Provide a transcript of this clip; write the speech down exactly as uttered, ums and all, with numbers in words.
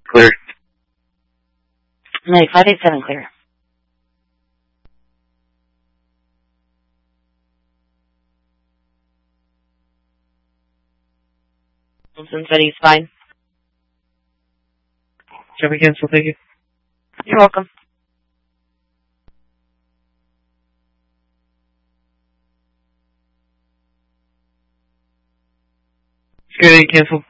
Clear. Medic five eight seven, clear. Wilson said he's fine. Traffic cancel, thank you. You're welcome. Security cancel.